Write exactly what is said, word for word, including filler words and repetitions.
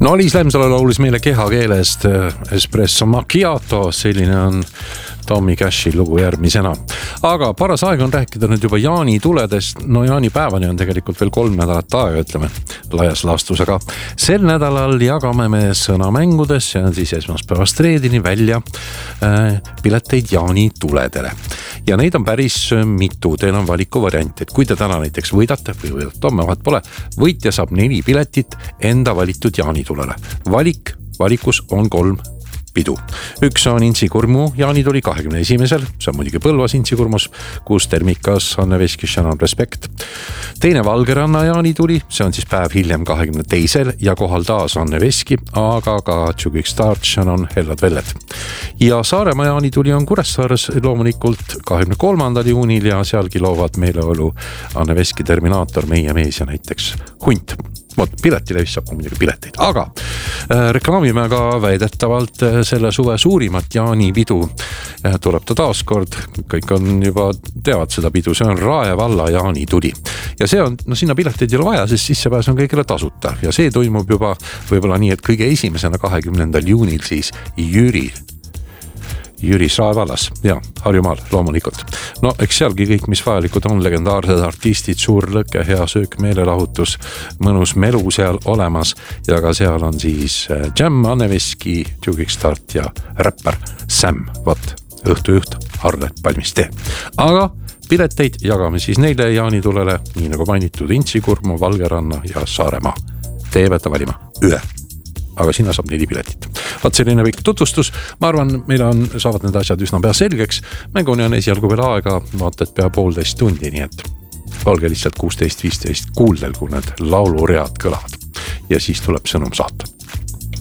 No Liis Lemsalu laulis meile kehakeelest Espresso Macchiato, selline on Tommy Cashi lugu järgmisena. Aga paras aeg on rääkida nüüd juba Jaani tuledest. No Jaani päevani on tegelikult veel kolm nädalat aega, ütleme, laias laastus. Aga sel nädalal jagame me sõnamängudes, see on siis esmaspäevast reedini välja äh, pileteid Jaani tuledele. Ja neid on päris mitu, teil on valiku variant, et kui te täna näiteks võidate või võidate homme, vahet pole, võitja saab neli piletit enda valitud Jaani tulele. Valik, valikus on kolm pidu. Üks on Intsikurmu jaanituli kahekümne esimesel, see on muidugi Põlvas Intsikurmus, kus termikas Anne Veski, Shannon Respect. Teine Valgeranna jaanituli, see on siis päev hiljem kahekümne teisel ja kohal taas Anne Veski, aga ka Tšugik Start, Shannon Hellad Vellet. Ja Saaremaa jaanituli on Kuressaares loomulikult kahekümne kolmandal juunil ja sealgi loovad meeleolu Anne Veski, Terminaator, Meie mees ja näiteks Hunt. Vot, piletile vist saab muidugi pileteid, aga äh, reklaamime ka väidetavalt äh, selle suve suurimat Jaani pidu äh, tuleb ta taaskord, kõik on juba teavad seda pidu, see on Rae valla Jaani tuli ja see on, no sinna pileteid ei ole vaja, sest sissepääs on kõigile tasuta ja see toimub juba võib-olla nii, et kõige esimesena kahekümnendal juunil siis Jüri Jüri Rae vallas ja Harjumaal loomulikult. No eks sealgi kõik, mis vajalikud on, legendaarsed artistid, suur lõke, hea söök, meelelahutus, mõnus melu seal olemas ja ka seal on siis Jam, Anne Veski, Tšugik Start ja räppar Sam, vot, õhtu juht, Arlet Palmiste. Aga pileteid jagame siis neile jaanitulele, nii nagu mainitud Intsikurmu, Valgeranna ja Saaremaa. Te peate valima ühe. Aga sinna saab neli piletit. Vaat selline pikk tutvustus. Ma arvan, meil on, saavad need asjad üsna pea selgeks. Mänguni on esialgu veel aega, vaata, et pea poolteist tundi, nii et olge lihtsalt kuusteist viisteist kuuldel, kui need lauluread kõlavad. Ja siis tuleb sõnum saata.